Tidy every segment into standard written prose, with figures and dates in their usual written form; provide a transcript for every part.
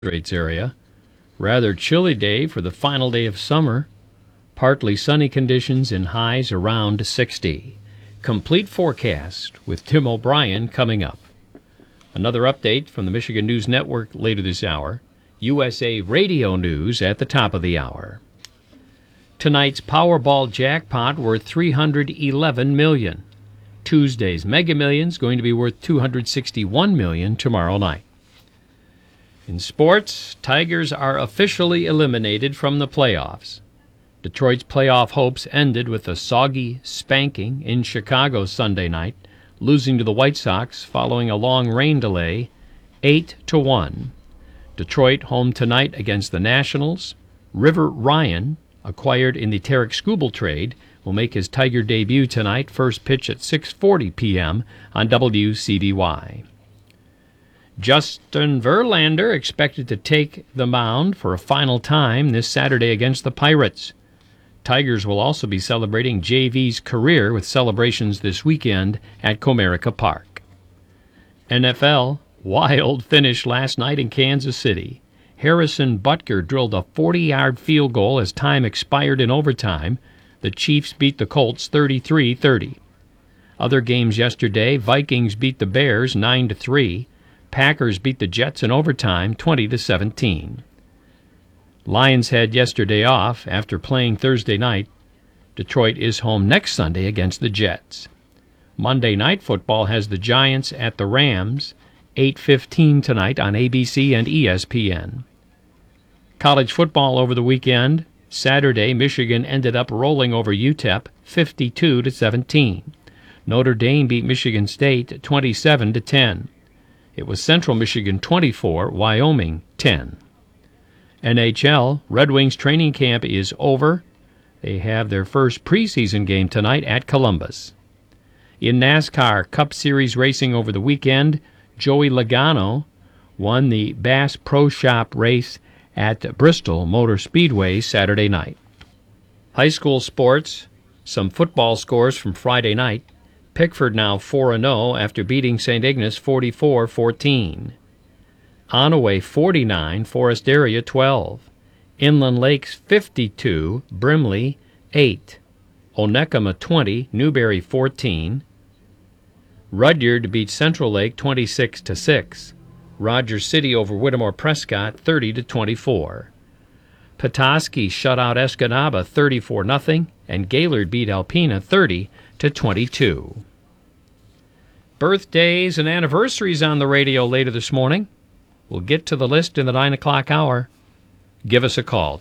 Straits area. Rather chilly day for the final day of summer. Partly sunny conditions and highs around 60. Complete forecast with Tim O'Brien coming up. Another update from the Michigan News Network later this hour. USA Radio News at the top of the hour. Tonight's Powerball jackpot worth $311 million. Tuesday's Mega Millions going to be worth $261 million tomorrow night. In sports, Tigers are officially eliminated from the playoffs. Detroit's playoff hopes ended with a soggy spanking in Chicago Sunday night, losing to the White Sox following a long rain delay, 8-1. Detroit home tonight against the Nationals. River Ryan, acquired in the Tarek Skubal trade, will make his Tiger debut tonight, first pitch at 6:40 p.m. on WCBY. Justin Verlander expected to take the mound for a final time this Saturday against the Pirates. Tigers will also be celebrating JV's career with celebrations this weekend at Comerica Park. NFL, wild finish last night in Kansas City. Harrison Butker drilled a 40-yard field goal as time expired in overtime. The Chiefs beat the Colts 33-30. Other games yesterday, Vikings beat the Bears 9-3. Packers beat the Jets in overtime 20-17. Lions had yesterday off after playing Thursday night. Detroit is home next Sunday against the Jets. Monday Night Football has the Giants at the Rams, 8:15 tonight on ABC and ESPN. College football over the weekend. Saturday, Michigan ended up rolling over UTEP 52-17. Notre Dame beat Michigan State 27-10. It was Central Michigan 24, Wyoming 10. NHL, Red Wings training camp is over. They have their first preseason game tonight at Columbus. In NASCAR Cup Series racing over the weekend, Joey Logano won the Bass Pro Shop race at Bristol Motor Speedway Saturday night. High school sports, some football scores from Friday night. Pickford now 4-0 after beating St. Ignace 44-14. Onaway 49, Forest Area 12. Inland Lakes 52, Brimley 8. Onekama 20, Newberry 14. Rudyard beat Central Lake 26-6. Rogers City over Whittemore Prescott 30-24. Petoskey shut out Escanaba 34-0, and Gaylord beat Alpena 30-22. Birthdays and anniversaries on the radio later this morning. We'll get to the list in the 9 o'clock hour. Give us a call,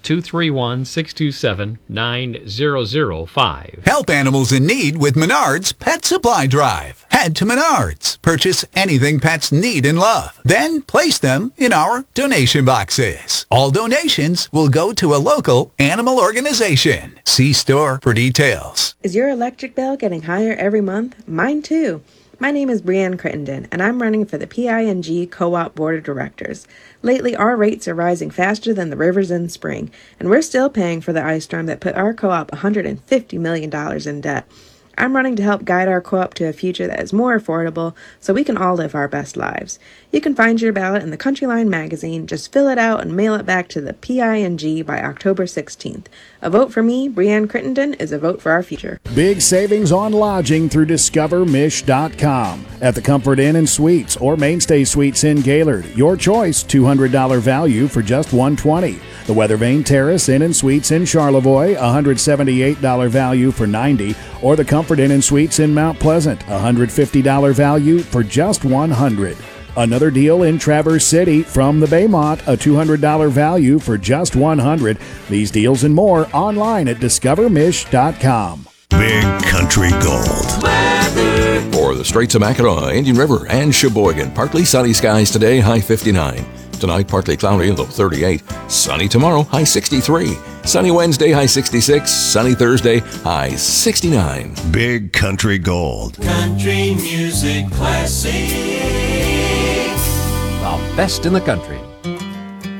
231-627-9005. Help animals in need with Menards Pet Supply Drive. Head to Menards. Purchase anything pets need and love. Then place them in our donation boxes. All donations will go to a local animal organization. See store for details. Is your electric bill getting higher every month? Mine too. My name is Brianne Crittenden, and I'm running for the PING Co-op Board of Directors. Lately, our rates are rising faster than the rivers in spring, and we're still paying for the ice storm that put our co-op $150 million in debt. I'm running to help guide our co-op to a future that is more affordable so we can all live our best lives. You can find your ballot in the Countryline magazine. Just fill it out and mail it back to the PING by October 16th. A vote for me, Brianne Crittenden, is a vote for our future. Big savings on lodging through DiscoverMish.com. At the Comfort Inn and Suites or Mainstay Suites in Gaylord. Your choice, $200 value for just $120. The Weathervane Terrace Inn and Suites in Charlevoix, $178 value for $90. Or the Comfort Inn and Suites in Mount Pleasant, $150 value for just $100. Another deal in Traverse City from the Baymont, a $200 value for just $100. These deals and more online at DiscoverMish.com. Big Country Gold. Weather. For the Straits of Mackinac, Indian River, and Sheboygan. Partly sunny skies today, high 59. Tonight, partly cloudy, low 38. Sunny tomorrow, high 63. Sunny Wednesday, high 66. Sunny Thursday, high 69. Big Country Gold. Country music classic. The best in the country.